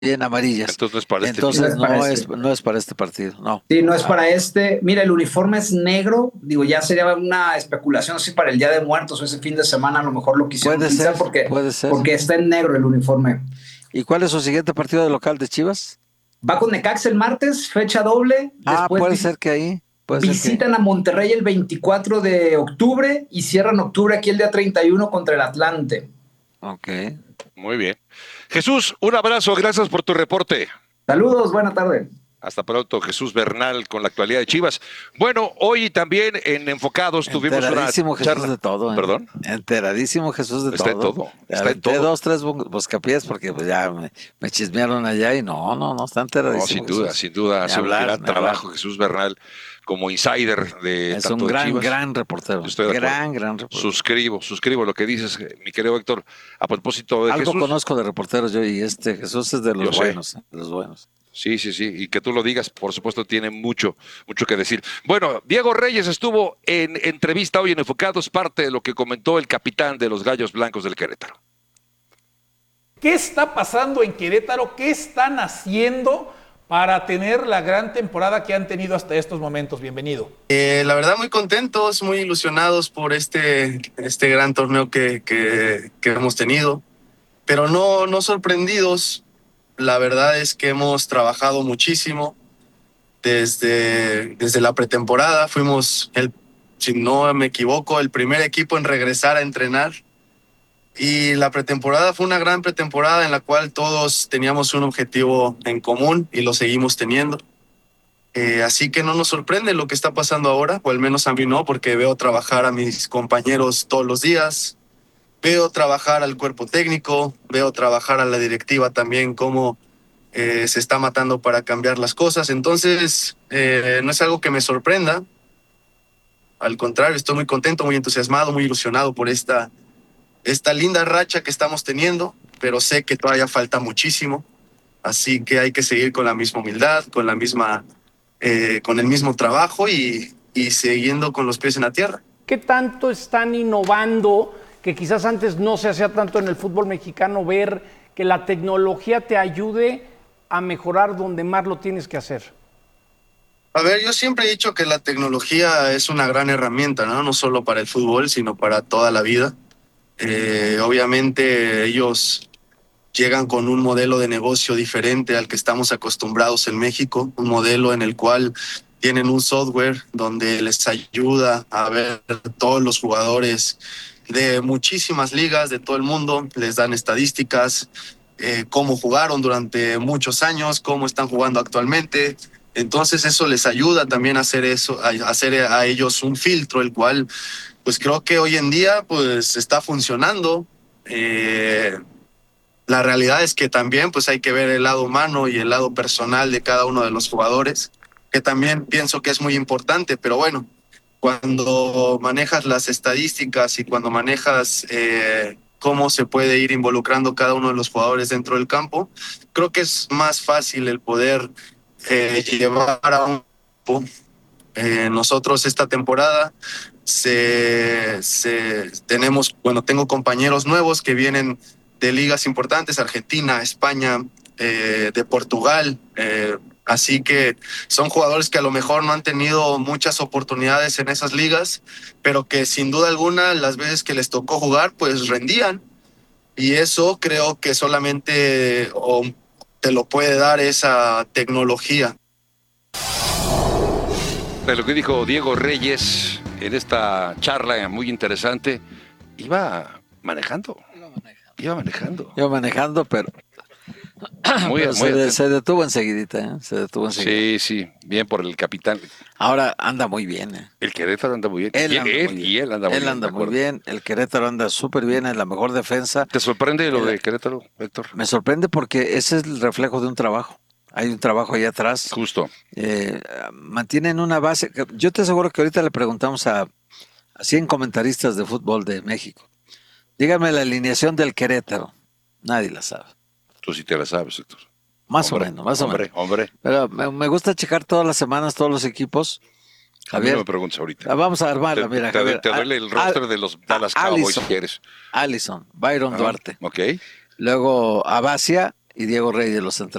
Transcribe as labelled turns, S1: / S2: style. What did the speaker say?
S1: bien amarillas.
S2: Entonces no es para este
S1: Entonces
S2: fin.
S3: No es para este.
S1: no es para este partido, no.
S3: Sí, no es para este. Mira, el uniforme es negro. Digo, ya sería una especulación si para el Día de Muertos o ese fin de semana a lo mejor lo quisieron utilizar
S1: Puede ser.
S3: porque está en negro el uniforme.
S1: ¿Y cuál es su siguiente partido de local de Chivas?
S3: Va con Necaxa el martes, fecha doble. Después
S1: Puede ser que ahí. Puede ser que ahí.
S3: visitan a Monterrey el 24 de octubre y cierran octubre aquí el día 31 contra el Atlante.
S1: Ok.
S2: Muy bien. Jesús, un abrazo, gracias por tu reporte.
S3: Saludos, buena tarde.
S2: Hasta pronto, Jesús Bernal, con la actualidad de Chivas. Bueno, hoy también en Enfocados tuvimos una
S1: Enteradísimo Jesús
S2: charla.
S1: de todo.
S2: ¿Perdón?
S1: Enteradísimo Jesús de
S2: Está en
S1: todo.
S2: todo. Está en
S1: Aventé
S2: todo.
S1: 2, 3 buscapiés porque pues ya me chismearon allá y no, está enteradísimo.
S2: No, sin duda,
S1: Jesús.
S2: sin duda. Hace un gran trabajo Jesús Bernal como insider de
S1: es
S2: tanto
S1: un
S2: de Chivas.
S1: gran reportero. Gran reportero.
S2: Suscribo lo que dices, mi querido Héctor. A propósito de
S1: Algo
S2: Jesús.
S1: conozco de reporteros yo y Jesús es de los buenos, de los buenos.
S2: Sí, y que tú lo digas, por supuesto, tiene mucho que decir. Bueno, Diego Reyes estuvo en entrevista hoy en Enfocados, parte de lo que comentó el capitán de los Gallos Blancos del Querétaro.
S4: ¿Qué está pasando en Querétaro? ¿Qué están haciendo para tener la gran temporada que han tenido hasta estos momentos? Bienvenido.
S5: La verdad, muy contentos, muy ilusionados por este gran torneo que hemos tenido, pero no sorprendidos. La verdad es que hemos trabajado muchísimo desde la pretemporada. Fuimos, si no me equivoco, el primer equipo en regresar a entrenar. Y la pretemporada fue una gran pretemporada en la cual todos teníamos un objetivo en común y lo seguimos teniendo. Así que no nos sorprende lo que está pasando ahora, o al menos a mí no, porque veo trabajar a mis compañeros todos los días. Veo trabajar al cuerpo técnico, veo trabajar a la directiva también, cómo se está matando para cambiar las cosas. Entonces, no es algo que me sorprenda. Al contrario, estoy muy contento, muy entusiasmado, muy ilusionado por esta linda racha que estamos teniendo, pero sé que todavía falta muchísimo. Así que hay que seguir con la misma humildad, con el mismo trabajo y siguiendo con los pies en la tierra.
S4: ¿Qué tanto están innovando que quizás antes no se hacía tanto en el fútbol mexicano, ver que la tecnología te ayude a mejorar donde más lo tienes que hacer?
S5: A ver, yo siempre he dicho que la tecnología es una gran herramienta, no solo para el fútbol, sino para toda la vida. Obviamente ellos llegan con un modelo de negocio diferente al que estamos acostumbrados en México, un modelo en el cual tienen un software donde les ayuda a ver todos los jugadores de muchísimas ligas de todo el mundo, les dan estadísticas, cómo jugaron durante muchos años, cómo están jugando actualmente. Entonces eso les ayuda también a hacer eso, a hacer a ellos un filtro, el cual pues creo que hoy en día pues está funcionando. La realidad es que también pues hay que ver el lado humano y el lado personal de cada uno de los jugadores, que también pienso que es muy importante, pero bueno, cuando manejas las estadísticas y cuando manejas cómo se puede ir involucrando cada uno de los jugadores dentro del campo, creo que es más fácil el poder llevar a un grupo. Nosotros esta temporada tengo compañeros nuevos que vienen de ligas importantes, Argentina, España, de Portugal, así que son jugadores que a lo mejor no han tenido muchas oportunidades en esas ligas, pero que sin duda alguna las veces que les tocó jugar pues rendían, y eso creo que solamente te lo puede dar esa tecnología.
S2: De lo que dijo Diego Reyes en esta charla muy interesante, iba manejando,
S1: pero se detuvo enseguidita,
S2: Sí, bien por el capitán.
S1: Ahora anda muy bien.
S2: El Querétaro anda muy bien.
S1: Él anda muy bien. El Querétaro anda súper bien, es la mejor defensa.
S2: ¿Te sorprende lo de Querétaro, Héctor?
S1: Me sorprende porque ese es el reflejo de un trabajo. Hay un trabajo allá atrás.
S2: Justo.
S1: Mantienen una base. Yo te aseguro que ahorita le preguntamos a 100 comentaristas de fútbol de México. Dígame la alineación del Querétaro. Nadie la sabe.
S2: Tú sí te la sabes, Héctor.
S1: Más o menos.
S2: Hombre.
S1: Pero me gusta checar todas las semanas todos los equipos.
S2: Javier, a mí no me preguntes ahorita.
S1: Vamos a armarla, mira.
S2: Te duele el roster de los Dallas Cowboys si quieres.
S1: Allison, Byron Duarte.
S2: Ok.
S1: Luego Abacia, y Diego Reyes, los centrales.